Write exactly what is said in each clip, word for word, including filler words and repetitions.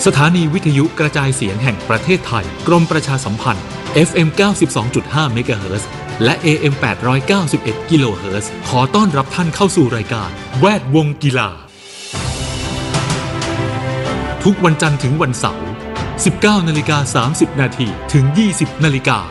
สถานีวิทยุกระจายเสียงแห่งประเทศไทยกรมประชาสัมพันธ์ เอฟ เอ็ม เก้าสิบสองจุดห้า เมกะเฮิรตซ์และ เอ เอ็ม แปดร้อยเก้าสิบเอ็ด กิโลเฮิรตซ์ขอต้อนรับท่านเข้าสู่รายการแวดวงกีฬาทุกวันจันทร์ถึงวันเสาร์ สิบเก้านาฬิกาสามสิบนาทีถึง ยี่สิบนาฬิกา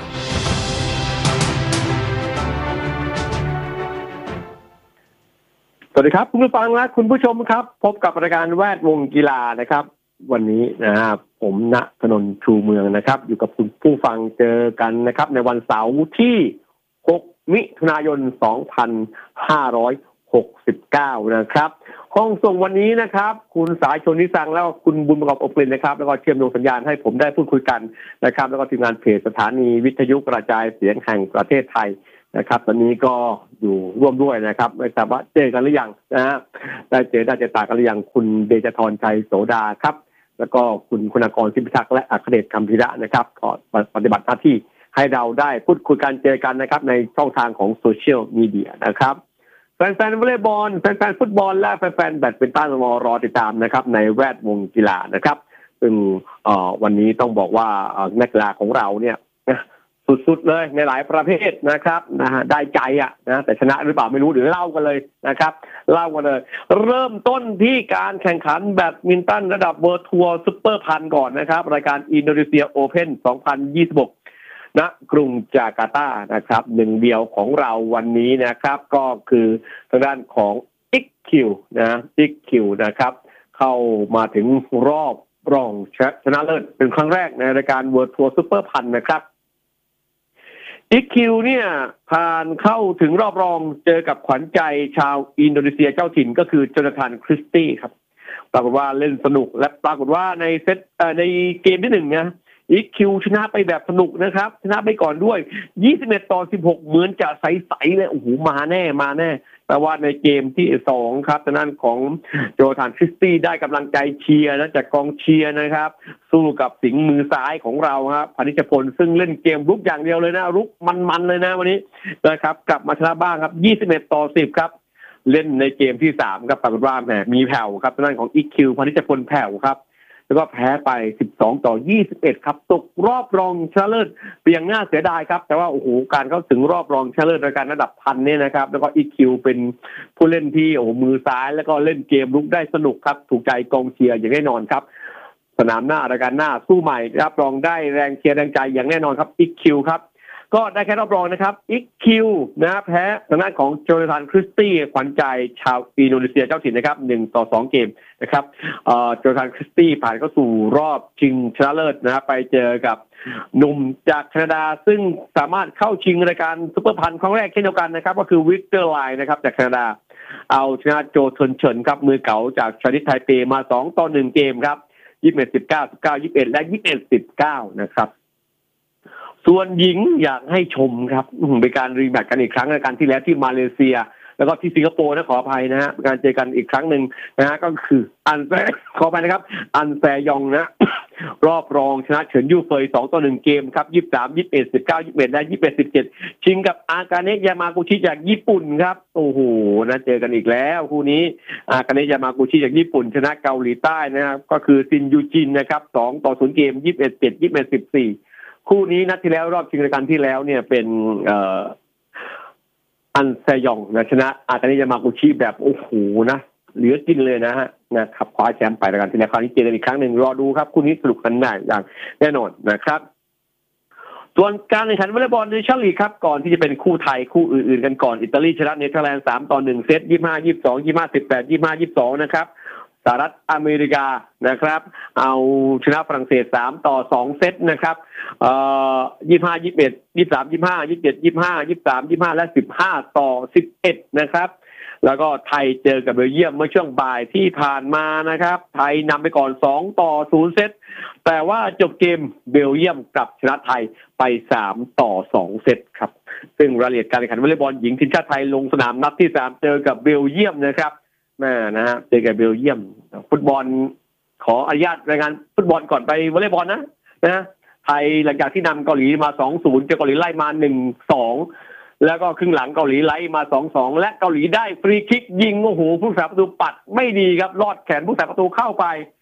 สวัสดีครับคุณผู้ฟังและคุณผู้ชมครับพบกับรายการแวดวงกีฬานะครับวันนี้นะครับผมณถนนชูเมืองนะครับอยู่กับคุณผู้ฟังเจอกันนะครับในวันเสาร์ที่หกมิถุนายนสองพันห้าร้อยหกสิบเก้านะครับห้องส่งวันนี้นะครับคุณสายชนนิสังแล้วคุณบุญประกอบอบกลิ่นนะครับแล้วก็เชื่อมโยงสัญญาณให้ผมได้พูดคุยกันนะครับแล้วก็ทีมงานเพจสถานีวิทยุกระจายเสียงแห่งประเทศไทยนะครับตอนนี้ก็อยู่ร่วมด้วยนะครับไม่ทราบว่าเจอกันหรือยังนะฮะได้เจอได้เจอตากันหรือยังคุณเดชธรชัยโสดาครับแล้วก็คุณคุณากรศิพิทักษ์และอัครเดชคำพิระนะครับก็ปฏิบัติหน้าที่ให้เราได้พูดคุยกันเจอกันนะครับในช่องทางของโซเชียลมีเดียนะครับแฟนๆวอลเลย์บอลแฟนๆฟุตบอลและแฟนๆแบดมินตันรอติดตามนะครับในแวดวงกีฬานะครับซึ่งวันนี้ต้องบอกว่านักกีฬาของเราเนี่ยสุดๆเลยในหลายประเภทนะครับนะฮะได้ใจอ่ะนะแต่ชนะหรือเปล่าไม่รู้เดี๋ยวเล่ากันเลยนะครับเล่ากันเลยเริ่มต้นที่การแข่งขันแบดมินตันระดับเวิลด์ทัวร์ซุปเปอร์พันก่อนนะครับรายการอินโดนีเซียโอเพ่นสองพันยี่สิบหกณกรุงจาการ์ตานะครับหนึ่งเดียวของเราวันนี้นะครับก็คือทางด้านของ อี คิว นะ อี คิว นะครับเข้ามาถึงรอบรองชนะเลิศเป็นครั้งแรกในรายการเวิลด์ทัวร์ซุปเปอร์พันนะครับอี คิว เนี่ยผ่านเข้าถึงรอบรองเจอกับขวัญใจชาวอินโดนีเซียเจ้าถิ่นก็คือโจนาธานคริสตี้ครับปรากฏว่าเล่นสนุกและปรากฏว่าในเซตในเกมที่หนึ่งนะอี คิว ชนะไปแบบสนุกนะครับชนะไปก่อนด้วยยี่สิบเอ็ดต่อสิบหกเหมือนจะใสๆเลยโอ้โหมาแน่มาแน่แต่ว่าในเกมที่สองครับทางด้านของโจนาธานคริสตี้ได้กำลังใจเชียร์นะจากกองเชียร์นะครับสู้กับสิงห์มือซ้ายของเราครับพานิชพลซึ่งเล่นเกมรุกอย่างเดียวเลยนะรุกมันๆเลยนะวันนี้นะครับกลับมาชนะบ้างครับยี่สิบเอ็ดต่อสิบครับเล่นในเกมที่สามครับปรากฏว่าแหมมีแผ่วครับทางด้านของ อี คิว พานิชพลแผ่วครับแล้วก็แพ้ไปสิบสองต่อยี่สิบเอ็ดครับตกรอบรองชนะเลิศเพียงน่าเสียดายครับแต่ว่าโอ้โหการเข้าถึงรอบรองชนะเลิศรายการระดับพันเนี่ยนะครับแล้วก็ อี คิว เป็นผู้เล่นที่โอ้โหมือซ้ายแล้วก็เล่นเกมลุกได้สนุกครับถูกใจกองเชียร์อย่างแน่นอนครับสนามหน้ารายการหน้าสู้ใหม่รับรองได้แรงเชียร์แรงใจอย่างแน่นอนครับ อี คิว ครับก็ได้แค่รอบรองนะครับ อี คิว นะแพ้ทางด้านของโจนาธานคริสตี้ขวัญใจชาวอินโดนีเซียเจ้าถิ่นนะครับหนึ่งต่อสองเกมนะครับเอ่อโจนาธานคริสตี้ผ่านเข้าสู่รอบชิงชนะเลิศนะไปเจอกับหนุ่มจากแคนาดาซึ่งสามารถเข้าชิงรายการซุปเปอร์พันครั้งแรกเช่นเดียวกันนะครับก็คือวิกเตอร์ไลน์นะครับจากแคนาดาเอาชนะโจเทินเฉินครับมือเก่าจากชานิดไทเปมาสองต่อหนึ่งเกมครับยี่สิบเอ็ด สิบเก้า สิบเก้า ยี่สิบเอ็ดและยี่สิบเอ็ด สิบเก้านะครับส่วนหญิงอยากให้ชมครับเป็นการรีแมตช์กันอีกครั้งในการที่แล้วที่มาเลเซียแล้วก็ที่สิงคโปร์นะขออภัยนะฮะการเจอกันอีกครั้งหนึ่งนะฮะก็คืออันแฟขออภัยนะครับอันแฟยองนะ รอบรองชนะเฉินยูเฟยสองต่อหนึ่งเกมครับยี่สิบสาม ยี่สิบเอ็ด สิบเก้า ยี่สิบเอ็ดและยี่สิบเอ็ด สิบเจ็ดชิงกับอากาเนะยามากุชิจากญี่ปุ่นครับโอ้โหนะเจอกันอีกแล้วคู่นี้อากาเนะยามากุชิจากญี่ปุ่นชนะเกาหลีใต้นะครับก็คือซินยูจินนะครับสองต่อศูนย์เกมยี่สิบเอ็ด เจ็ด ยี่สิบเอ็ด สิบสี่คู่นี้นัดที่แล้วรอบชิงรายการที่แล้วเนี่ยเป็นเอ่ออันแซยองนะชนะอากาเนะยามากุชิแบบโอ้โหนะเหลือกินเลยนะฮะนะครับคว้าแชมป์ไปรายการที่แล้วคราวนี้เจอกันอีกครั้งหนึ่งรอดูครับคู่นี้สนุกสนานอย่างแน่นอนนะครับส่วนการแข่งขันวอลเลย์บอลในชั่นลีกครับก่อนที่จะเป็นคู่ไทยคู่อื่นๆกันก่อนอิตาลีชนะเนเธอร์แลนด์สามต่อหนึ่งเซตยี่สิบห้า ยี่สิบสอง ยี่สิบห้า สิบแปด ยี่สิบห้า ยี่สิบสองนะครับสหรัฐอเมริกานะครับเอาชนะฝรั่งเศสสามต่อสองเซตนะครับเอ่อยี่สิบห้า ยี่สิบเอ็ด ยี่สิบสาม ยี่สิบห้า ยี่สิบเจ็ด ยี่สิบห้า ยี่สิบสาม ยี่สิบห้าและสิบห้าต่อสิบเอ็ดนะครับแล้วก็ไทยเจอกับเบลเยียมเมื่อช่วงบ่ายที่ผ่านมานะครับไทยนำไปก่อนสองต่อศูนย์เซตแต่ว่าจบเกมเบลเยียมกลับชนะไทยไปสามต่อสองเซตครับซึ่งรายละเอียดการแข่งขันวอลเลย์บอลหญิงทีมชาติไทยลงสนามนัดที่สามเจอกับเบลเยียมนะครับแม่นะฮะเจอกับเบลเยียมฟุตบอลขออนุญาตรายงานฟุตบอลก่อนไปวอลเลย์บอลนะนะไทยหลังจากที่นำเกาหลีมา สองศูนย์ เจอเกาหลีไล่มา หนึ่งสอง แล้วก็ครึ่งหลังเกาหลีไล่มา สองสอง และเกาหลีได้ฟรีคิกยิงโอ้โหผู้รักษาประตูปัดไม่ดีครับลอดแขนผู้รักษาประตูเข้าไป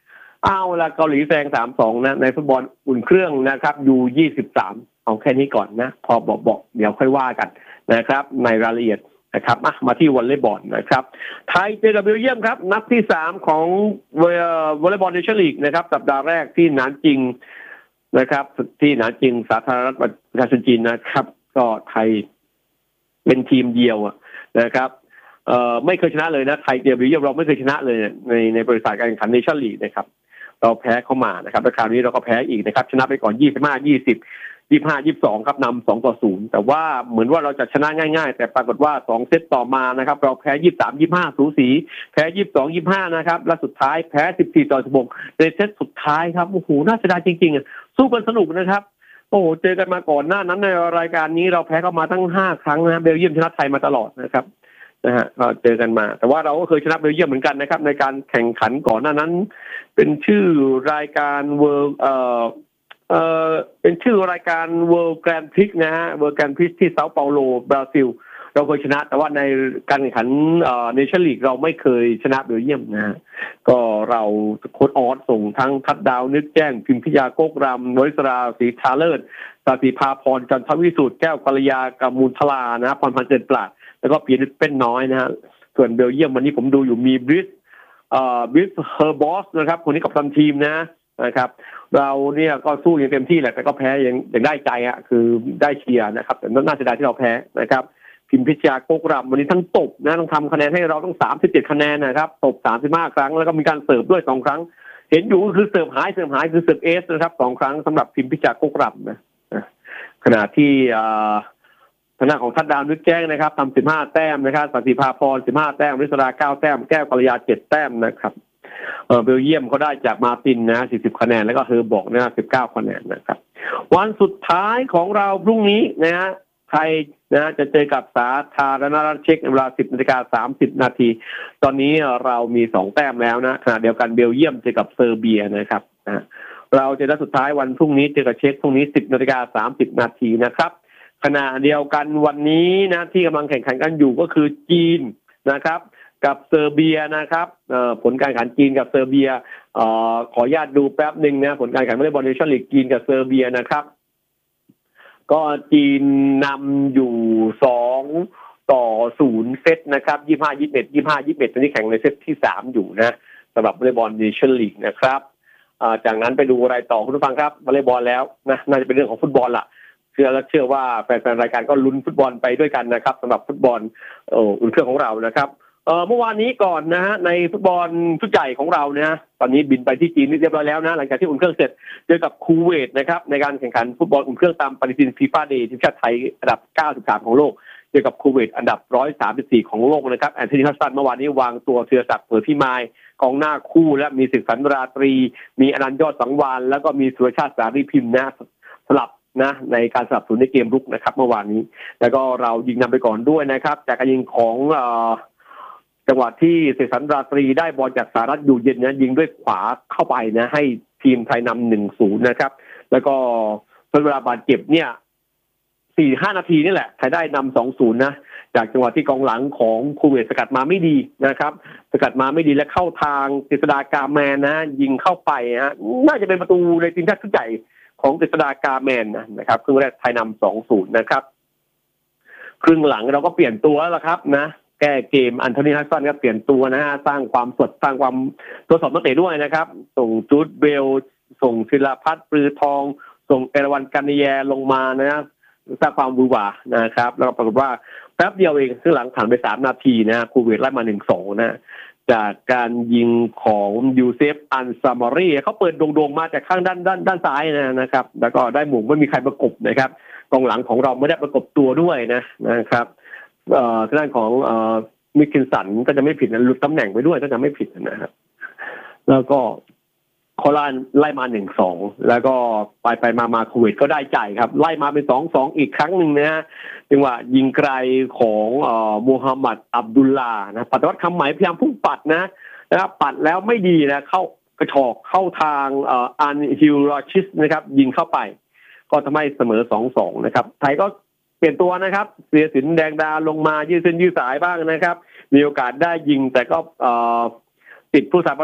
เอาละเกาหลีแซง สามสอง นะในฟุตบอลอุ่นเครื่องนะครับ ยู ยี่สิบสาม เอาแค่นี้ก่อนนะพอบอกๆเดี๋ยวค่อยว่ากันนะครับในรายละเอียดนะครับมาที่วอลเลย์บอลนะครับไทยเจอกับเบลเยียมครับนัดที่สามของวอลเลย์บอลเนชั่นลีกนะครับสัปดาห์แรกที่หนานจิงนะครับที่หนานจิงสาธารณรัฐประชาชนจีนนะครับก็ไทยเป็นทีมเดียวนะครับเอ่อไม่เคยชนะเลยนะไทยเจอเบลเยียมเราไม่เคยชนะเลยในในบริษัทการแข่งขันเนชั่นลีกนะครับเราแพ้เข้ามานะครับแล้วคราวนี้เราก็แพ้อีกนะครับชนะไปก่อนยี่สิบห้า ยี่สิบ ยี่สิบห้า ยี่สิบสองครับนำสองต่อศูนย์แต่ว่าเหมือนว่าเราจะชนะง่ายๆแต่ปรากฏว่าสองเซตต่อมานะครับเราแพ้ยี่สิบสาม ยี่สิบห้าสูสีแพ้ยี่สิบสอง ยี่สิบห้านะครับและสุดท้ายแพ้สิบสี่ต่อสิบหกในเซตสุดท้ายครับโอ้โหน่าเสียดายจริงๆอ่ะสู้กันสนุกนะครับโอ้โหเจอกันมาก่อนหน้านั้นในรายการนี้เราแพ้เข้ามาตั้งห้าครั้งนะเบลเยียมชนะไทยมาตลอดนะครับนะฮะก็เจอกันมาแต่ว่าเราก็เคยชนะเบลเยียมเหมือนกันนะครับในการแข่งขันก่อนหน้านั้นเป็นชื่อรายการเวิลด์เอ่อเอ่อเป็นชื่อรายการ World Grand Prix นะฮะ World Grand Prix ที่เซาเปาโลบราซิลเราเคยชนะแต่ว่าในการแข่งขันเอ่อ Nation League เราไม่เคยชนะเบลเยียมนะฮะก็เราโค้ชออสส่งทั้งทัดดาวนึกแจ้งพิมพิยาโกกรำวริศราศรีทาเลิศสาธิภาพรจันทวิสุทธิ์แก้วกัลยากามูลทลานะพรพันธ์เกิดปราดแล้วก็ปีนิดเป็นน้อยนะฮะส่วนเบลเยียมวันนี้ผมดูอยู่มีบริสเอ่อบริสเฮอร์บอสนะครับคนนี้กัปตันทีมนะนะครับเราเนี่ยก็สู้อย่างเต็มที่แหละแต่ก็แพ้อย่างอย่างได้ใจอ่ะคือได้เชียร์นะครับแต่น่าเสียดายที่เราแพ้นะครับพิมพิชยาโกกรำวันนี้ทั้งตบนะต้องทำคะแนนให้เราต้องสามสิบเจ็ดคะแนนนะครับตบสามสิบห้าครั้งแล้วก็มีการเสิร์ฟด้วยสองครั้งเห็นอยู่ก็คือเสิร์ฟหายเสิร์ฟหายคือเสิร์ฟเอสนะครับสองครั้งสำหรับพิมพิชยาโกกรำนะขณะที่ทางด้านของทัดดาวนึกแจ้งนะครับทำสิบห้าแต้มนะครับสันติภาพรสิบห้าแต้มวริศราเก้าแต้มแก้วกัลยาเจ็ดแต้มนะครับเออเบลเยียมเขาได้จากมาตินนะสี่สิบคะแนนแล้วก็เฮอร์บอกนะสิบเก้าคะแนนนะครับวันสุดท้ายของเราพรุ่งนี้นะฮะไทยนะจะเจอกับสาธารณรัฐเช็กเวลา สิบนาฬิกาสามสิบนาทีตอนนี้เรามีสองแต้มแล้วนะขณะเดียวกันเบลเยียมเจอกับเซอร์เบียนะครับนะเราจะนัดสุดท้ายวันพรุ่งนี้เจอกับเช็กพรุ่งนี้ สิบนาฬิกาสามสิบนาทีนะครับขณะเดียวกันวันนี้นะที่กำลังแข่งขันกันอยู่ก็คือจีนนะครับกับเซอร์เบียนะครับผลการแข่งขันจีนกับเซอร์เบียอขออนุญาตดูแป๊บหนึ่งนะผลการแข่งขันวอลเลย์บอลเนชั่นลีกจีนกับเซอร์เบียนะครับก็จีนนำอยู่สองต่อศูนย์เซตนะครับยี่สิบห้า ยี่สิบเอ็ด ยี่สิบห้า ยี่สิบเอ็ดตอนนี้แข่งในเซตที่สามอยู่นะสำหรับวอลเลย์บอลเนชั่นลีกนะครับจากนั้นไปดูอะไรต่อคุณผู้ฟังครับวอลเลย์บอลแล้วนะน่าจะเป็นเรื่องของฟุตบอลล่ะเชื่อและเชื่อว่าแฟนๆรายการก็ลุ้นฟุตบอลไปด้วยกันนะครับสำหรับฟุตบอลอุ่นเครื่องของเรานะครับเอ่อเมื่อวานนี้ก่อนนะฮะในฟุตบอลชุดใหญ่ของเราเนี่ยตอนนี้บินไปที่จีนเรียบร้อยแล้วนะหลังจากที่อุ่นเครื่องเสร็จเจอกับคูเวตนะครับในการแข่งขันฟุตบอลอุ่นเครื่องตามปฏิทินฟีฟ่าเดย์ทีมชาติไทยอันดับเก้าสิบสามของโลกเจอกับคูเวตอันดับหนึ่งร้อยสามสิบสี่ของโลกนะครับแอนโทนี ฮัสซันเมื่อวานนี้วางตัวเทือศักดิ์เปิดพี่มายกองหน้าคู่และมีศิษย์สันราตรีมีอนันต์ยอดสังวาลแล้วก็มีสุรชาติสารีพิมพ์นะสลับนะในการสนับสนุนในเกมรุกนะครับเมื่อวานนี้แล้วก็เรายิงนำไปก่อนด้วยนะครับจากการยิงของเอ่อจังหวะที่เสกสรรราตรีได้บอลจากสหรัฐอยู่เย็นนะยิงด้วยขวาเข้าไปนะให้ทีมไทยนำ หนึ่งศูนย์ นะครับแล้วก็ทดเวลาบาดเจ็บเนี่ย สี่ถึงห้า นาทีนี่แหละไทยได้นำ สองศูนย์ นะจากจังหวะที่กองหลังของคูเวตสกัดมาไม่ดีนะครับสกัดมาไม่ดีและเข้าทางกฤษฎากาแมนนะยิงเข้าไปฮะน่าจะเป็นประตูในทีมชาติชุดใหญ่ของกฤษฎากาแมนนะครับครึ่งแรกไทยนำ สองศูนย์ นะครับครึ่งหลังเราก็เปลี่ยนตัวแล้วครับนะแก้เกมอันโทนี ฮัสซันก็เปลี่ยนตัวนะฮะสร้างความสดสร้างความทดสอบนักเตะด้วยนะครับส่งจูดเบลส่งศิลาพัฒน์ปรือทองส่งเอราวัณกันนีแยลงมานะสร้างความวุ่นวายนะครับแล้วปรากฏว่าแป๊บเดียวเองครึ่งหลังผ่านไปสามนาทีนะคูเวตไล่มา หนึ่งสอง นะจากการยิงของยูเซฟอันซามารีเขาเปิดโด่งๆมาจากข้างด้านด้านด้านซ้ายนะครับแล้วก็ได้หมุนไม่มีใครประกบนะครับกองหลังของเราไม่ได้ประกบตัวด้วยนะนะครับเอ่อทางด้านของเอ่อมิคินสันก็จะไม่ผิดนะหลุดตำแหน่งไปด้วยก็จะไม่ผิดนะครับแล้วก็โคราชไล่มา หนึ่งสอง แล้วก็ไปไปมามาคูเวตก็ได้ใจครับไล่มาเป็น สองสอง อีกครั้งหนึ่งนะฮะจังหวะยิงไกลของเอ่อมูฮัมหมัดอับดุลลานะปัตวัฒน์คำไหมพยายามพุ่งปัดนะนะครับปัดแล้วไม่ดีนะเข้ากระชอกเข้าทางเอ่ออันฮิลรอชิสนะครับยิงเข้าไปก็ทำให้เสมอ สองสอง นะครับไทยก็เปลี่ยนตัวนะครับเสียสินแดงดาลงมายืดเส้นยืดสายบ้างนะครับมีโอกาสได้ยิงแต่ก็เอ่อติดผู้สาประตู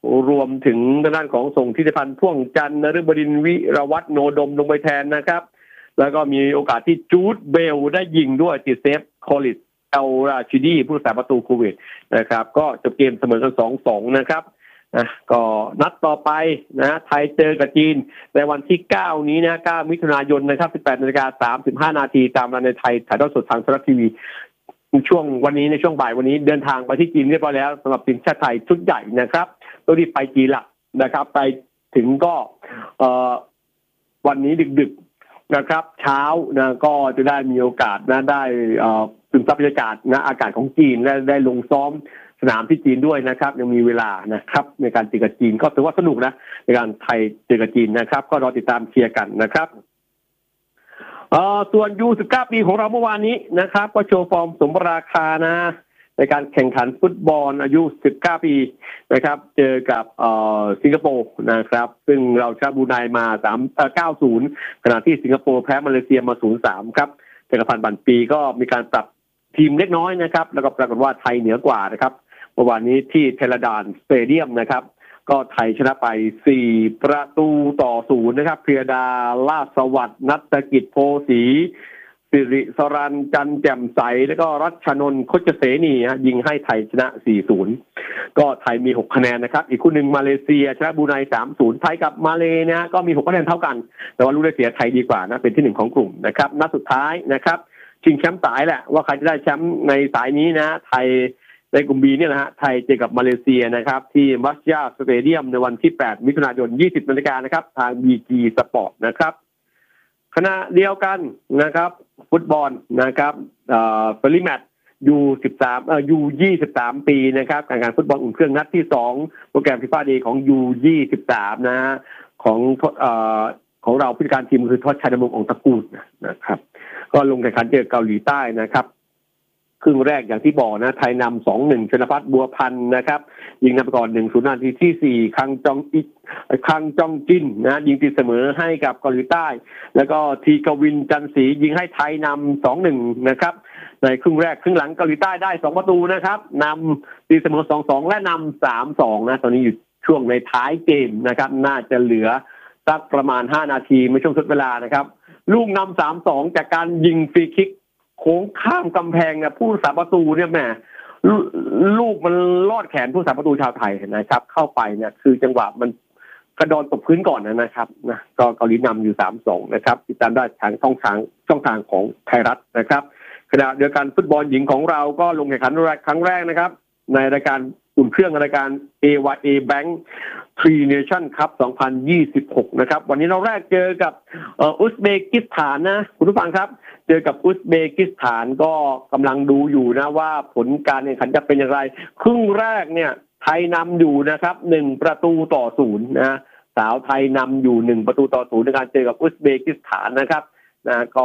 รวมถึงด้านของส่งธิติพันธ์พ่วงจันทร์นฤบดินทร์วิรวัฒน์โนดมลงไปแทนนะครับแล้วก็มีโอกาสที่จูดเบลได้ยิงด้วยติดเซฟคอลิสเอลราชิดีผู้รักษาประตูคูเวตนะครับก็จบเกมเสมอกัน สองสอง นะครับนะก็นัดต่อไปนะไทยเจอกับจีนในวันที่เก้านี้นะเก้ามิถุนายนนะครับ สิบแปดนาฬิกาสามสิบห้านาทีตามเวลาในไทยถ่ายทอดสดทางไทยรัฐทีวีช่วงวันนี้ในช่วงบ่ายวันนี้เดินทางไปที่จีนเรียบร้อยแล้วสำหรับทีมชาติไทยชุดใหญ่นะครับตัวที่ไปจีนละนะครับไปถึงก็เอ่อวันนี้ดึกๆนะครับเช้านะก็จะได้มีโอกาสนะได้เอ่อซึมซับบรรยากาศนะอากาศของจีนและได้ลงซ้อมสนามที่จีนด้วยนะครับยังมีเวลานะครับในการเจอกับจีนก็ถือว่าสนุกนะในการไทยเจอกับจีนนะครับก็รอติดตามเชียร์กันนะครับเอ่อส่วน ยู สิบเก้า ปีของเราเมื่อวานนี้นะครับก็โชว์ฟอร์มสมราคานะในการแข่งขันฟุตบอลอายุสิบเก้าปีนะครับเจอกับเอ่อสิงคโปร์นะครับซึ่งเราชนะบรูไนมาสามเอ่อเก้าศูนย์ขณะที่สิงคโปร์แพ้มาเลเซียมาศูนย์สามครับจักรพันธ์บันปีก็มีการปรับทีมเล็กน้อยนะครับแล้วก็ปรากฏว่าไทยเหนือกว่านะครับเมื่อวานนี้ที่เทเลดานสเตเดียมนะครับก็ไทยชนะไปสี่ประตูต่อศูนย์นะครับเพียดาลาภสวัสดิ์นัฐกิจโพสีสิริสรัญจันแจ่มใสแล้วก็รัชนนท์โคชเสนีฮะยิงให้ไทยชนะ สี่ศูนย์ ก็ไทยมีหกคะแนนนะครับอีกคู่หนึ่งมาเลเซียชนะบรูไน สามศูนย์ ไทยกับมาเลเนี่ยก็มีหกคะแนนเท่ากันแต่ว่าลูกได้เสียไทยดีกว่านะเป็นที่หนึ่งของกลุ่มนะครับนัดสุดท้ายนะครับชิงแชมป์สายแหละว่าใครจะได้แชมป์ในสายนี้นะไทยในกลุ่ม B เนี่ยนะฮะไทยเจอกับมาเลเซียนะครับที่มัสยาสเตเดียมในวันที่แปดมิถุนายน ยี่สิบนาฬิกานะครับทาง บี จี Sport นะครับขณะเดียวกันนะครับฟุตบอลนะครับเอ่อเฟรนลี่แมตช์ ยู สิบสาม เอ่อ ยู ยี่สิบสาม ปีนะครับการแข่งขันฟุตบอลอุ่นเครื่องนัดที่สองโปรแกรม FIFA Day ของ ยู ยี่สิบสาม นะฮะของเอ่อของเราผู้จัดการทีมคือทศชัยดำรงองค์ตระกูลนะครับก็ลงแข่งขันเจอเกาหลีใต้นะครับครึ่งแรกอย่างที่บอกนะไทยนำ สองหนึ่ง ชนภัทรบัวพันธ์นะครับยิงนำไปก่อน หนึ่งศูนย์ นาทีที่สี่คังจองอิคังจองจินนะยิงตีเสมอให้กับเกาหลีใต้แล้วก็ทีกวินจันทร์ศรียิงให้ไทยนำ สองหนึ่ง นะครับในครึ่งแรกครึ่งหลังเกาหลีใต้ได้สองประตูนะครับนำตีเสมอ สองสอง และนำ สามสอง นะตอนนี้อยู่ช่วงในท้ายเกมนะครับน่าจะเหลือสักประมาณห้านาทีในช่วงทดเวลานะครับลูกนำ สามสอง จากการยิงฟรีคิกโค้งข้ามกำแพงเนี่ยผู้รักษาประตูเนี่ยแหมลูกมันลอดแขนผู้รักษาประตูชาวไทยนะครับเข้าไปเนี่ยคือจังหวะมันกระโดดตกพื้นก่อนนะครับนะก็เกาหลีนำอยู่ สามสอง นะครับติดตามได้ทางช่องทางช่องทางของไทยรัฐนะครับขณะเดียวกันฟุตบอลหญิงของเราก็ลงแข่งขันครั้งแรกนะครับในรายการอุ่นเครื่องรายการ เอ วาย เอ Bank Tri Nation Cup สองพันยี่สิบหกนะครับวันนี้เราแรกเจอกับอุซเบกิสถานนะคุณผู้ฟังครับเจอกับอุซเบกิสถานก็กำลังดูอยู่นะว่าผลการแข่งขันจะเป็นอย่างไรครึ่งแรกเนี่ยไทยนำอยู่นะครับหนึ่งประตูต่อศูนย์นะสาวไทยนำอยู่หนึ่งประตูต่อศูนย์ในการเจอกับอุซเบกิสถานนะครับนะก็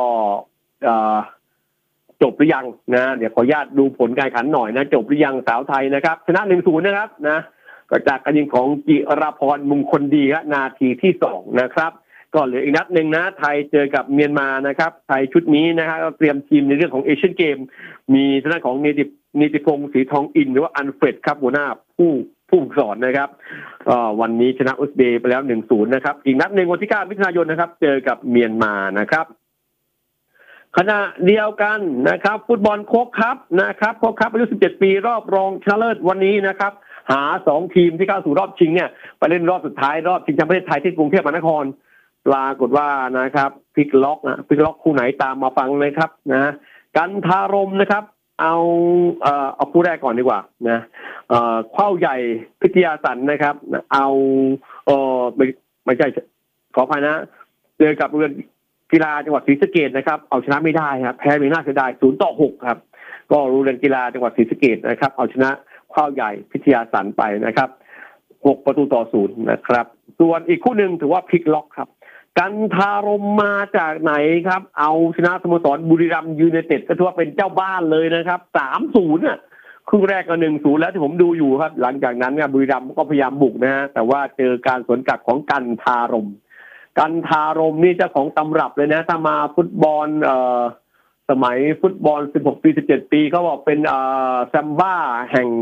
จบหรือยังนะเดี๋ยวขออนุญาตดูผลการแข่งขันหน่อยนะจบหรือยังสาวไทยนะครับชนะ หนึ่งศูนย์ นะครับนะก็จากการยิงของจิราพรมงคลดีครับนาทีที่สองนะครับก็เหลืออีกนัดหนึ่งนะไทยเจอกับเมียนมานะครับไทยชุดนี้นะครับเตรียมทีมในเรื่องของเอเชียนเกมมีทางด้านของเนติเนติพงศ์ศรีทองอินหรือว่าอันเฟรดครับหัวหน้าผู้ผู้สอนนะครับวันนี้ชนะอุซเบย์ไปแล้ว หนึ่งศูนย์ นะครับอีกนัดหนึ่งวันที่เก้ามิถุนายนนะครับเจอกับเมียนมานะครับขณะเดียวกันนะครับฟุตบอลโค้กคัพนะครับโค้กคัพอายุสิบเจ็ดปีรอบรองชนะเลิศวันนี้นะครับหาสองทีมที่เข้าสู่รอบชิงเนี่ยไปเล่นรอบสุดท้ายรอบชิงแชมป์ประเทศไทยที่กรุงเทพมหานครปรากฏว่านะครับพลิกล็อกนะพลิกล็อกคู่ไหนตามมาฟังเลยครับนะกันทารมนะครับเอาเอ่อเอาคู่แรกก่อนดีกว่านะเอ่อเข้าใหญ่พิทยาสันนะครับเอาเอ่อไม่ไม่ใช่ขออภัยนะเจอกับโรงเรียนกีฬาจังหวัดศรีสะเกษนะครับเอาชนะไม่ได้ครับแพ้ไม่น่าเสียดายศูนย์ต่อหกครับก็โรงเรียนกีฬาจังหวัดศรีสะเกษนะครับเอาชนะข้าวใหญ่พิทยาสันไปนะครับหกประตูต่อศูนย์นะครับส่วนอีกคู่หนึ่งถือว่าพลิกล็อกครับกันทารมมาจากไหนครับเอาชนะสโมสรบุรีรัมย์ยูไนเต็ดก็ถือว่าเป็นเจ้าบ้านเลยนะครับ สามศูนย์ น่ะครึ่งแรกก็ หนึ่งศูนย์ แล้วที่ผมดูอยู่ครับหลังจากนั้นเนี่ยบุรีรัมย์ก็พยายามบุกนะฮะแต่ว่าเจอการสวนกลับของกันทารมกันทารมนี่เจ้าของตำรับเลยนะถ้ามาฟุตบอลเอ่อสมัยฟุตบอลสิบหกปีสิบเจ็ดปีเขาบอกเป็นเอ่อแซมบ้าแห่ง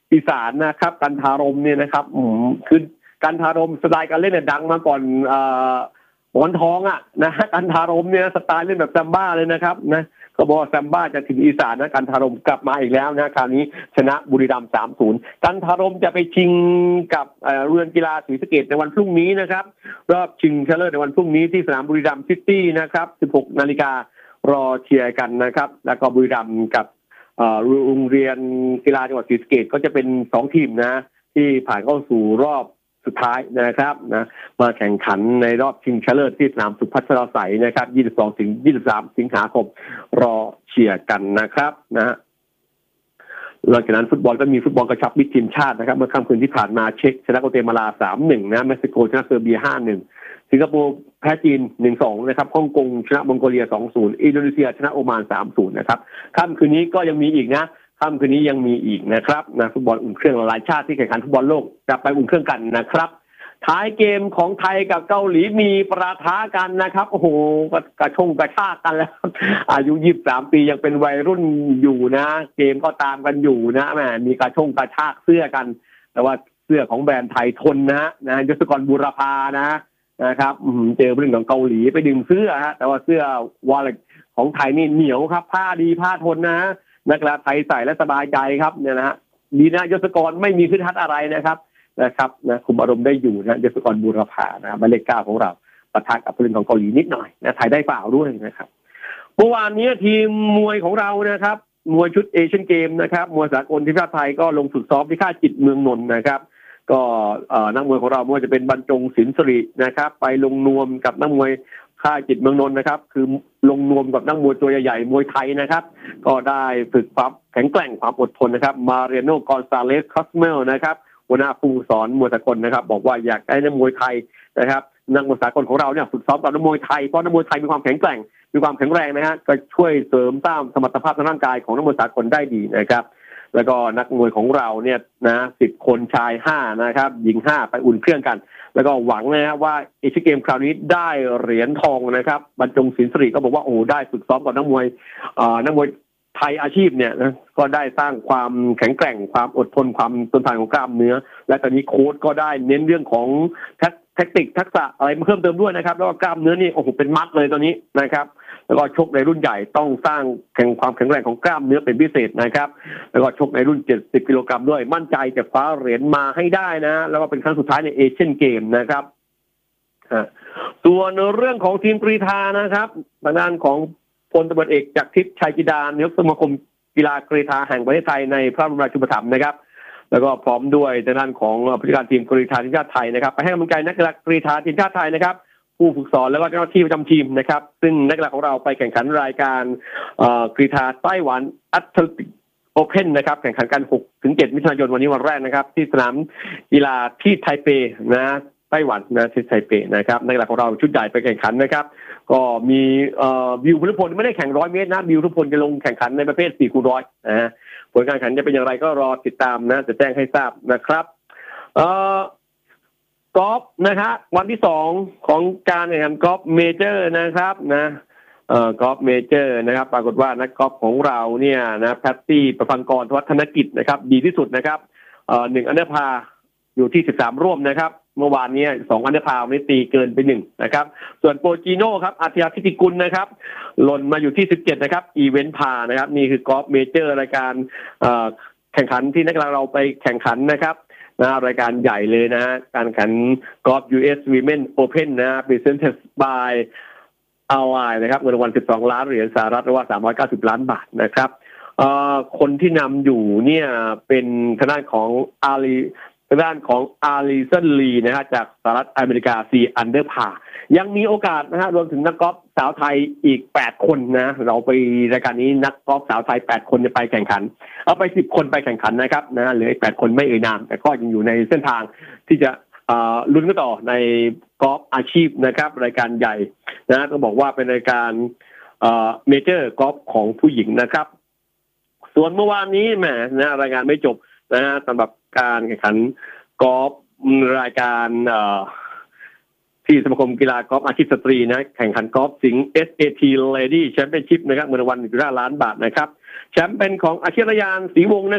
อีสานนะครับกันทารมเนี่ยนะครับอืมคือกันทารมสไตล์การเล่นเนี่ยดังมาก่อนเอ่อหมอนทองอ่ะนะกันทารมเนี่ยสไตล์เล่นแบบแซมบ้าเลยนะครับนะก็บอกแซมบ้าจะถึงอีสานนะกันทารมกลับมาอีกแล้วนะคราวนี้ชนะบุรีรัมย์ สามศูนย์ กันทารมจะไปชิงกับเอ่อเรือนกีฬาศรีสะเกษในวันพรุ่งนี้นะครับรอบชิงชนะเลิศในวันพรุ่งนี้ที่สนามบุรีรัมย์ซิตี้นะครับ สิบหกนาฬิการอเชียร์กันนะครับแล้วก็บุรีรัมย์กับโรงเรียนกีฬาจังหวัดศรีสะเกษก็จะเป็นสองทีมนะที่ผ่านเข้าสู่รอบสุดท้ายนะครับนะมาแข่งขันในรอบชิงชนะเลิศที่สนามสุพัชราไสยนะครับยี่สิบสองถึงยี่สิบสามสิงหาคมรอเชียร์กันนะครับนะหลังจากนั้นฟุตบอลก็มีฟุตบอลกระชับมิตรทีมชาตินะครับเมื่อค่ำคืนที่ผ่านมาเช็กชนะโกเตมาลา สามหนึ่ง นะเม็กซิโกชนะเซอร์เบีย ห้าหนึ่ง สิงคโปร์แพ้จีน หนึ่งสอง นะครับฮ่องกงชนะมองโกเลีย สองศูนย์ อินโดนีเซียชนะโอมาน สามศูนย์ นะครับค่ำคืนนี้ก็ยังมีอีกนะค่ำคืนนี้ยังมีอีกนะครับนะฟุตบอลอุ่นเครื่องหลายชาติที่แข่งขันฟุตบอลโลกจะไปอุ่นเครื่องกันนะครับท้ายเกมของไทยกับเกาหลีมีประทะกันนะครับโอ้โหกระชงกระชากกันแล้วอายุยี่สิบสามปียังเป็นวัยรุ่นอยู่นะเกมก็ตามกันอยู่นะแหมมีกระชงกระชากเสื้อกันแต่ว่าเสื้อของแบรนด์ไทยทนนะนะยศกรบูรพานะนะครับเจอเรื่องของเกาหลีไปดึงเสื้อฮะแต่ว่าเสื้อวอลเล็ตของไทยนี่เหนียวครับผ้าดีผ้าทนนะนักกีฬาไทยใส่และสบายใจครับเนี่ยนะฮะดีนะยศกรไม่มีขึ้นทัดอะไรนะครับนะครับนะคุมอารมณ์ได้อยู่นะยศกรบูรพานะหมายเลขเก้าของเราปะทะกับผู้เล่นของเกาหลีนิดหน่อยนะไทยได้เปล่าด้วยนะครับเมื่อวานนี้ทีมมวยของเรานะครับมวยชุดเอเชียนเกมนะครับมวยสากลทีมชาติไทยก็ลงฝึกซ้อมที่ค่ายจิตเมืองนนท์นะครับก็นักมวยของเราไม่ว่าจะเป็นบรรจงศิลป์สิรินะครับไปลงนวมกับนักมวยค่ายจิตเมืองนนท์นะครับคือลงนวมกับนักมวยตัวใหญ่ๆมวยไทยนะครับก็ได้ฝึกความแข็งแกร่งความอดทนนะครับมาเรียโนกอนซาเลสคอสเมลนะครับหัวหน้าผู้สอนมวยสากลนะครับบอกว่าอยากให้นักมวยไทยนะครับนักมวยสากลของเราเนี่ยฝึกซ้อมกับนักมวยไทยเพราะนักมวยไทยมีความแข็งแกร่งมีความแข็งแรงนะฮะก็ช่วยเสริมสร้างสมรรถภาพทางร่างกายของนักมวยสากลได้ดีนะครับแล้วก็นักมวยของเราเนี่ยนะสิบคนชายห้านะครับหญิงห้าไปอุ่นเครื่องกันแล้วก็หวังนะว่าเอเชียนเกมคราวนี้ได้เหรียญทองนะครับบรรจงศิลป์สิริก็บอกว่าโอ้ได้ฝึกซ้อมกับนักมวยเอ่อนักมวยไทยอาชีพเนี่ยนะก็ได้สร้างความแข็งแกร่งความอดทนความทนทานของกล้ามเนื้อและตอนนี้โค้ชก็ได้เน้นเรื่องของแท็กติกทักษะอะไรมาเพิ่มเติมด้วยนะครับแล้วก็กล้ามเนื้อนี่โอ้โหเป็นมัดเลยตอนนี้นะครับแล้วก็ชกในรุ่นใหญ่ต้องสร้างแข่งความแข็งแรงของกล้ามเนื้อเป็นพิเศษนะครับแล้วก็ชกในรุ่นเจ็ดสิบกิโลกรัมด้วยมั่นใจจะคว้าเหรียญมาให้ได้นะแล้วก็เป็นครั้งสุดท้ายในเอเชียนเกมนะครับส่วนเรื่องของทีมกรีฑานะครับทางด้านของพลตำรวจเอกจักรทิพย์ชัยจินดานายกสมาคมกีฬากรีฑาแห่งประเทศไทยในพระบรมราชูปถัมภ์นะครับแล้วก็พร้อมด้วยทางด้านของผู้จัดการทีมกรีฑาทีมชาติไทยนะครับไปให้กำลังใจนักกีฬากรีฑาทีมชาติไทยนะครับผู้ฝึกสอนแล้วก็เจ้าหน้าที่ประจำทีมนะครับซึ่งนักกีฬาของเราไปแข่งขันรายการกรีฑาไต้หวันแอตเลติกโอเพ่นนะครับแข่งขันกัน หกถึงเจ็ด มิถุนายนวันนี้วันแรกนะครับที่สนามกีฬาที่ไทเปนะไต้หวันนะที่ไทเปนะครับนักกีฬาของเราชุดใหญ่ไปแข่งขันนะครับก็มีบิวพุทธพลไม่ได้แข่งร้อยเมตรนะบิวพุทธพลจะลงแข่งขันในประเภทสี่คูณร้อยนะฮะผลการแข่งขันจะเป็นอย่างไรก็รอติดตามนะจะแจ้งให้ทราบนะครับเอ่อกอล์ฟนะครับวันที่สองของการแข่งขันกอล์ฟเมเจอร์นะครับนะเอ่อกอล์ฟเมเจอร์นะครับปรากฏว่านักกอล์ฟของเราเนี่ยนะแพตตี้ประพังกรวัฒนกิจนะครับดีที่สุดนะครับเอ่อหนึ่งอันเดอร์พาอยู่ที่สิบสามร่วมนะครับเมื่อวานนี้สองอันเดอร์พาวันนี้ตีเกินไปหนึ่งนะครับส่วนโปรจิโน่ครับอาทิยาพิติกุลนะครับหล่นมาอยู่ที่สิบเจ็ดนะครับอีเวนต์พานะครับนี่คือกอล์ฟเมเจอร์รายการเอ่อแข่งขันที่นักกีฬาเราไปแข่งขันนะครับนะรายการใหญ่เลยนะฮะการแข่งขันกอล์ฟ ยู เอส Women Open นะ Presented by อาร์ ไอ นะครับเงินรางวัลสิบสองล้านเหรียญสหรัฐหรือว่าสามร้อยเก้าสิบล้านบาทนะครับเอ่อคนที่นำอยู่เนี่ยเป็นทางด้านของอาลีทางด้านของอาริสันลีนะฮะจากสหรัฐอเมริกาสี่อันเดอร์พายังมีโอกาสนะฮะรวมถึงนักกอล์ฟสาวไทยอีกแปดคนนะเราไปรายการนี้นักกอล์ฟสาวไทยแปดคนจะไปแข่งขันเอาไปสิบคนไปแข่งขันนะครับนะเหลืออีกแปดคนไม่เอ่ยนามแต่ก็ยังอยู่ในเส้นทางที่จะลุ้นกันต่อในกอล์ฟอาชีพนะครับรายการใหญ่นะต้องบอกว่าเป็นรายการเมเจอร์กอล์ฟของผู้หญิงนะครับส่วนเมื่อวานนี้แหมนะรายงานไม่จบนะฮะสำหรับการแข่งขันกอล์ฟรายการที่สมาคมกีฬากอล์ฟอาชีพสตรีนะแข่งขันกอล์ฟสิงห์ เอส เอ ที Lady Championship นะครับเงินรางวัลหนึ่งจุดห้าล้านบาทนะครับแชมป์เป็นของอาชีพยานศรีวงศ์นะครับ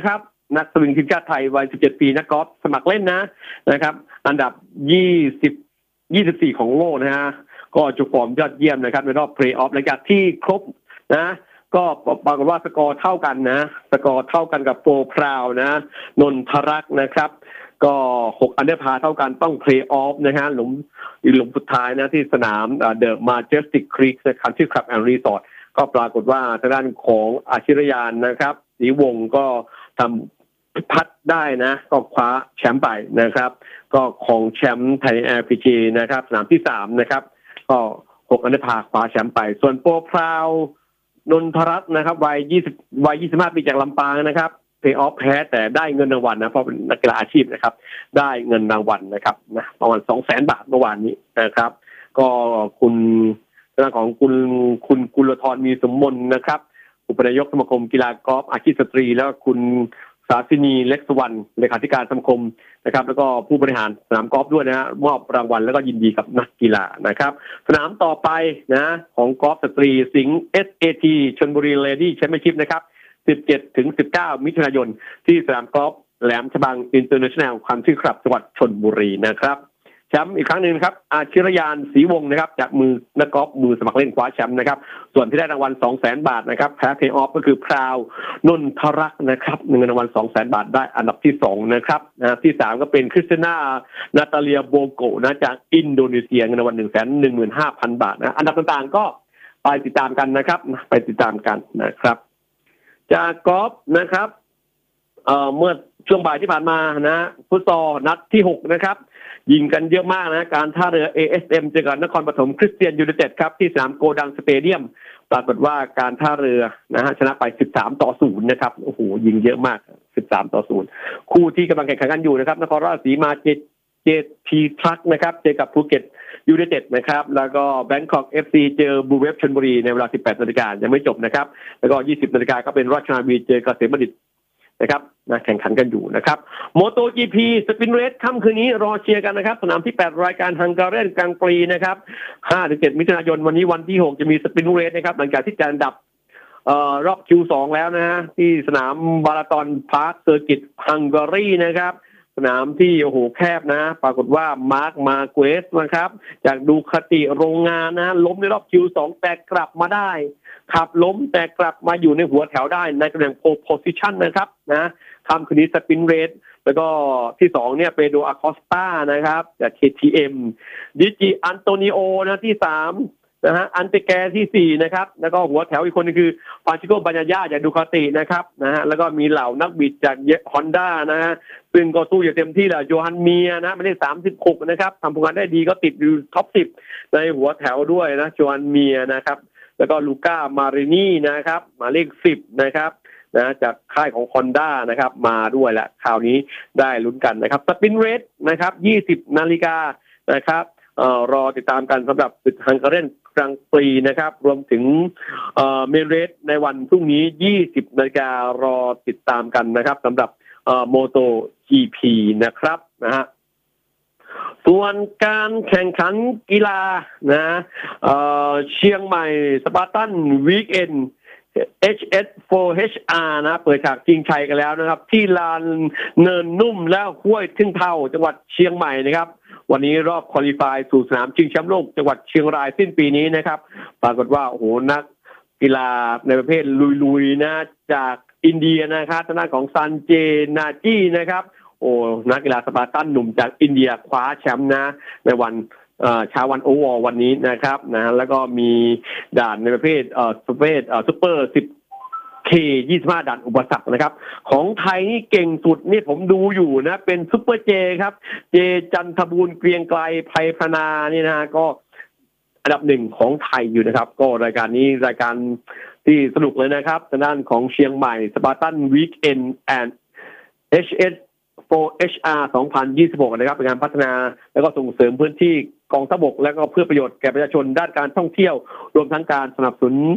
นักสวิงทีมชาติไทยวัยสิบเจ็ดปีนักกอล์ฟสมัครเล่นนะนะครับอันดับยี่สิบ ยี่สิบสี่ของโลกนะฮะก็จุดฟอร์มยอดเยี่ยมนะครับในรอบเพลย์ออฟหลังจากที่ครบนะก็ปรากฏว่าสกอร์เท่ากันนะสกอร์เท่ากันกับโปรพราวนะนนทรักษ์นะครับก็หกอันเดอร์พาเท่ากันต้องเพลย์ออฟนะฮะหลุมหลุมสุดท้ายนะที่สนามเดอะมาเจสติกครีกนะครับที่คลับแอนด์รีสอร์ทก็ปรากฏว่าทางด้านของอาชิรยานนะครับศรีวงศ์ก็ทำพัดได้นะก็คว้าแชมป์ไปนะครับก็ของแชมป์ไทย แอร์ พี จี นะครับสนามที่สามนะครับก็หกอันเดอร์พาคว้าแชมป์ไปส่วนโปรพราวนนทรัตน์นะครับวัยยี่สิบวัยยี่สิบห้าปีจากลำปางนะครับเพลย์ออฟแพ้แต่ได้เงินรางวัลนะเพราะเป็นนักกีฬาอาชีพนะครับได้เงินรางวัลนะครับนะประมาณ สองแสน บาทเมื่อวานนี้นะครับก็คุณเรื่องของคุณคุณกุลธรมีสมมนนะครับอุปนายกสมาคมกีฬากอล์ฟอาชีพสตรีแล้วคุณศาสินีเล็กสุวรรณเลขาธิการสมาคมนะครับแล้วก็ผู้บริหารสนามกอล์ฟด้วยนะฮะมอบรางวัลแล้วก็ยินดีกับนักกีฬานะครับสนามต่อไปนะของกอล์ฟสตรีสิงห์ เอส เอ ที ชลบุรีเลดี้แชมเปี้ยนชิพนะครับสิบเจ็ดถึงสิบเก้ามิถุนายนที่สนามกอล์ฟแหลมฉบังอินเตอร์เนชั่นแนลคันทรีคลับจังหวัดชลบุรีนะครับแชมป์อีกครั้งหนึ่งครับอาชิรยานศรีวงศ์นะครับจากมือนักกอล์ฟมือสมัครเล่นคว้าแชมป์นะครับส่วนที่ได้รางวัล สองแสน บาทนะครับแพ้เพลย์ออฟก็คือพราวนนทรักษ์นะครับเงินรางวัล สองแสน บาทได้อันดับที่สองนะครับนะที่สามก็เป็นคริสติน่านาตาเลียโบโกนะจากอินโดนีเซียเงินรางวัล หนึ่งแสนหนึ่งหมื่นห้าพัน บาทนะอันดับต่างๆก็ไปติดตามกันนะครับไปติดตามกันนะครับจากกอล์ฟนะครับเอ่อเมื่อช่วงบ่ายที่ผ่านมานะฟุตซอลนัดที่หกนะครับยิงกันเยอะมากนะการท่าเรือ เอ เอส เอ็ม เจอกับนครปฐมคริสเตียนยูไนเต็ดครับที่สนามโกดังสเตเดียมปรากฏว่าการท่าเรือนะฮะชนะไปสิบสามต่อศูนย์นะครับโอ้โหยิงเยอะมากสิบสามต่อศูนย์คู่ที่กำลังแข่งขันกันอยู่นะครับนครราชสีมาเจเจทีทรัคนะครับเจอกับภูเก็ตยูไนเต็ดนะครับแล้วก็แบงคอก เอฟ ซี เจอบูเวฟชลบุรีในเวลา สิบแปดนาฬิกายังไม่จบนะครับแล้วก็ ยี่สิบนาฬิกาก็เป็นราชนาวีเจอกับเกษมบัณฑิตนะครับนะแข่งขันกันอยู่นะครับโมโต จี พี สปินเรสค่ำคืนนี้รอเชียร์กันนะครับสนามที่แปดรายการฮังการีกลางปีนะครับ ห้าถึงเจ็ด มิถุนายนวันนี้วันที่หกจะมีสปินเรสนะครับหลังจากที่จะอันดับเอ่อรอบ คิว สอง แล้วนะฮะที่สนามบาราตอนพาร์คเซอร์กิตฮังการีนะครับสนามที่โอ้โหแคบนะปรากฏว่ามาร์คมาเกสนะครับจากดูคติโรงงานนะล้มในรอบ คิว สอง แต่กลับมาได้ขับล้มแต่กลับมาอยู่ในหัวแถวได้ในตำแหน่งโพลโพซิชันนะครับนะทำคืนนี้สปินเรสแล้วก็ที่สองเนี่ยเปโดอาคอสตานะครับจาก เค ที เอ็ม ดิจิอันโตนิโอนะที่สามนะฮะอันเตแกที่สี่นะครับแล้วก็หัวแถวอีกคนนึงคือฟรานซิโกบาญญาจากดูคาตินะครับนะฮะแล้วก็มีเหล่านักบิดจากฮอนด้านะฮะซึ่งก็สู้อย่างเต็มที่แหละโยฮันเมียนะไม่ได้สามสิบหกนะครับทำผลงานได้ดีก็ติดอยู่ท็อปสิบในหัวแถวด้วยนะโยฮันเมียนะครับแล้วก็ลูก้ามารินีนะครับหมายเลขสิบนะครับนะจากค่ายของ Honda นะครับมาด้วยแหละคราวนี้ได้ลุ้นกันนะครับสปินเรสนะครับ ยี่สิบนาฬิกานะครับเอ่อรอติดตามกันสำหรับศึกฮังการีกลางปีนะครับรวมถึงเอ่อเมเรสในวันพรุ่งนี้ ยี่สิบนาฬิการอติดตามกันนะครับสำหรับเอ่อโมโต จี พี นะครับนะฮะส่วนการแข่งขันกีฬานะเอ่อเชียงใหม่สปาร์ตันวีคเอนด์ เอช เอส โฟร์ เอช อาร์ นะเปิดฉากชิงชัยกันแล้วนะครับที่ลานเนินนุ่มแล้วห้วยทึ่งเท่าจังหวัดเชียงใหม่นะครับวันนี้รอบควอลิฟายสู่สนามชิงแชมป์โลกจังหวัดเชียงรายสิ้นปีนี้นะครับปรากฏว่าโอ้โหนักกีฬาในประเภทลุยๆนะจากอินเดียนะครับทางด้านของซันเจนาจีนะครับโอ้นักกีฬาสปาร์ตันหนุ่มจากอินเดียคว้าแชมป์นะในวันเช้าวันโอวอลวันนี้นะครับนะแล้วก็มีด่านในประเภทเอ่อประเภทเอ่อซุปเปอร์ สิบ เค ยี่สิบห้า ด่านอุปสรรคนะครับของไทยนี่เก่งสุดนี่ผมดูอยู่นะเป็นซุปเปอร์เจครับเจจันทบูรณ์เกรียงไกรไพพนานี่นะก็อันดับหนึ่งของไทยอยู่นะครับก็รายการนี้รายการที่สนุกเลยนะครับทางด้านของเชียงใหม่สปาร์ตันวีคเอนด์แอนด์ เอช เอส โฟร์ เอช อาร์ สองพันยี่สิบหกนะครับเป็นการพัฒนาแล้วก็ส่งเสริมพื้นที่กองทัพบกและก็เพื่อประโยชน์แก่ประชาชนด้านการท่องเที่ยวรวมทั้งการสนับสนุน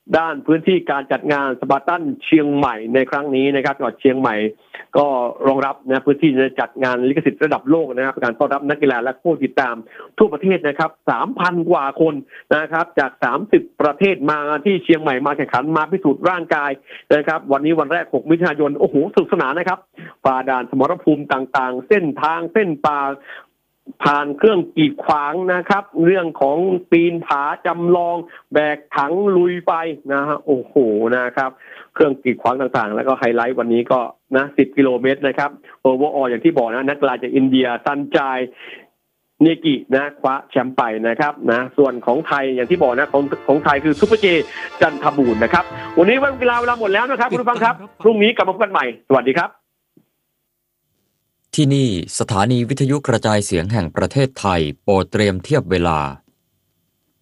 ด้านพื้นที่การจัดงานสปาร์ตันเชียงใหม่ในครั้งนี้นะครับจังหวัดเชียงใหม่ก็รองรับนะพื้นที่จะจัดงานลิขสิทธิ์ระดับโลกนะครับการต้อนรับนักกีฬาและผู้ติดตามทั่วประเทศนะครับ สามพัน กว่าคนนะครับจากสามสิบประเทศมาที่เชียงใหม่มาแข่งขันมาพิสูจน์ร่างกายนะครับวันนี้วันแรกหกมิถุนายนโอ้โหสนุกสนานนะครับฝ่าด่านสมรภูมิต่างๆเส้นทางเส้นป่าผ่านเครื่องกีดขวางนะครับเรื่องของปีนผาจำลองแบกถังลุยไฟนะฮะโอ้โหนะครับเครื่องกีดขวางต่างๆแล้วก็ไฮไลท์วันนี้ก็นะสิบกิโลเมตรนะครับโอเวอร์ออลอย่างที่บอกนะนักกีฬาจากอินเดียซันจายเนกินะคว้าแชมป์ไปนะครับนะส่วนของไทยอย่างที่บอกนะของของไทยคือซุปเปอร์เจจันทบูรณ์นะครับวันนี้วันกีฬาเวลาหมดแล้วนะครับคุณผู้ฟังครับพรุ่งนี้กลับมาพบกันใหม่สวัสดีครับที่นี่สถานีวิทยุกระจายเสียงแห่งประเทศไทยโปรดเตรียมเทียบเวลา